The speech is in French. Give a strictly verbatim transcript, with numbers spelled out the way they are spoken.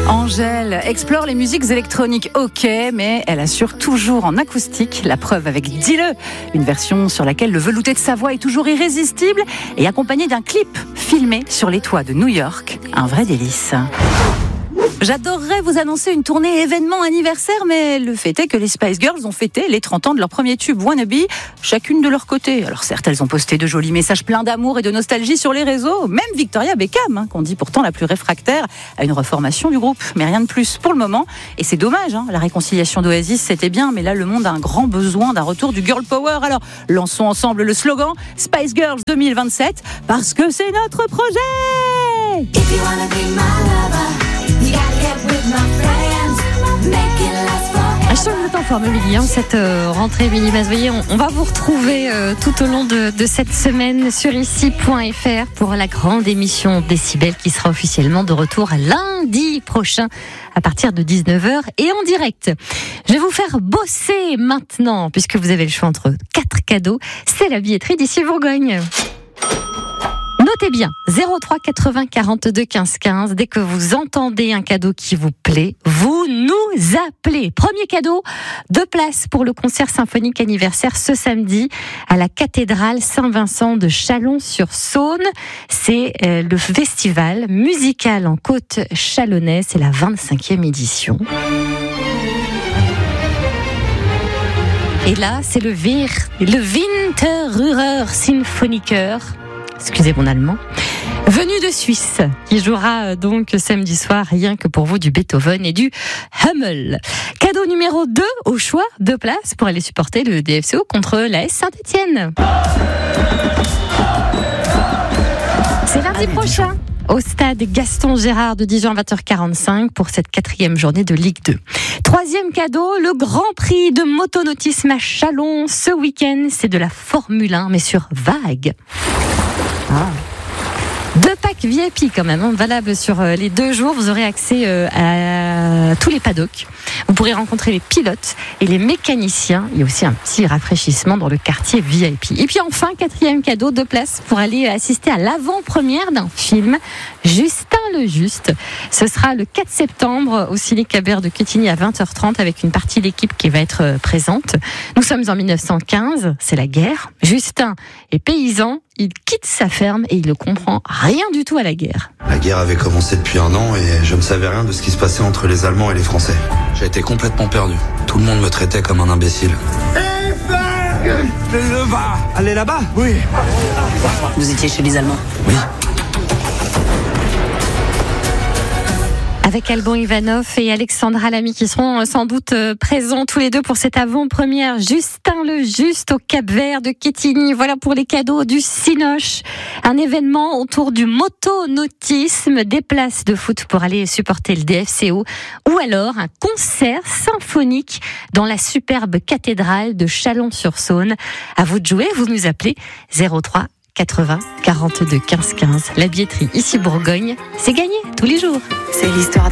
Angèle explore les musiques électroniques, ok, mais elle assure toujours en acoustique. La preuve avec Dis-le, une version sur laquelle le velouté de sa voix est toujours irrésistible et accompagné d'un clip filmé sur les toits de New York. Un vrai délice. J'adorerais vous annoncer une tournée événement anniversaire, mais le fait est que les Spice Girls ont fêté les trente ans de leur premier tube Wannabe, chacune de leur côté. Alors certes, elles ont posté de jolis messages pleins d'amour et de nostalgie sur les réseaux, même Victoria Beckham, hein, qu'on dit pourtant la plus réfractaire à une reformation du groupe, mais rien de plus pour le moment. Et c'est dommage, hein, la réconciliation d'Oasis c'était bien, mais là le monde a un grand besoin d'un retour du girl power. Alors lançons ensemble le slogan Spice Girls deux mille vingt-sept, parce que c'est notre projet. If you wanna be my lover, je sens que vous êtes en forme, Émilie, hein, cette euh, rentrée minimale. Vous voyez, on, on va vous retrouver euh, tout au long de, de cette semaine sur ici point f r pour la grande émission Décibel qui sera officiellement de retour lundi prochain à partir de dix-neuf heures et en direct. Je vais vous faire bosser maintenant puisque vous avez le choix entre quatre cadeaux. C'est la billetterie d'ici Bourgogne. Notez bien, zéro trois quatre-vingts quarante-deux quinze quinze. Dès que vous entendez un cadeau qui vous plaît, vous nous appelez. Premier cadeau, deux places pour le concert symphonique anniversaire ce samedi à la cathédrale Saint-Vincent de Chalon-sur-Saône. C'est euh, le festival musical en côte chalonnaise. C'est la vingt-cinquième édition. Et là, c'est le, Vir, le Winterruher Sinfoniker. Excusez mon allemand, venu de Suisse, qui jouera donc samedi soir rien que pour vous du Beethoven et du Hummel. Cadeau numéro deux au choix, deux places pour aller supporter le D F C O contre l'A S Saint-Étienne. C'est lundi prochain au stade Gaston Gérard de Dijon à vingt heures quarante-cinq pour cette quatrième journée de Ligue deux. Troisième cadeau, le Grand Prix de motonautisme à Chalon ce week-end. C'est de la Formule un, mais sur vague. Ah. Deux packs V I P quand même, hein, valables sur les deux jours. Vous aurez accès à tous les paddocks. Vous pourrez rencontrer les pilotes et les mécaniciens. Il y a aussi un petit rafraîchissement dans le quartier V I P. Et puis enfin, quatrième cadeau, deux places pour aller assister à l'avant-première d'un film, Justin le Juste. Ce sera le quatre septembre au Ciné Cabert de Quetigny à vingt heures trente avec une partie de l'équipe qui va être présente. Nous sommes en mille neuf cent quinze, c'est la guerre. Justin est paysan. Il quitte sa ferme et il ne comprend rien du tout à la guerre. La guerre avait commencé depuis un an et je ne savais rien de ce qui se passait entre les Allemands et les Français. J'ai été complètement perdu. Tout le monde me traitait comme un imbécile. Le va aller là-bas ? Oui. Vous étiez chez les Allemands ? Oui. Avec Alban Ivanov et Alexandra Lamy qui seront sans doute présents tous les deux pour cette avant-première Justin le Juste au Cap-Vert de Quetigny. Voilà pour les cadeaux du Cinoche. Un événement autour du motonautisme, des places de foot pour aller supporter le D F C O ou alors un concert symphonique dans la superbe cathédrale de Chalon-sur-Saône. À vous de jouer, vous nous appelez zéro trois quatre-vingts quarante-deux quinze quinze. La billetterie ici Bourgogne, c'est gagné tous les jours. C'est l'histoire d'un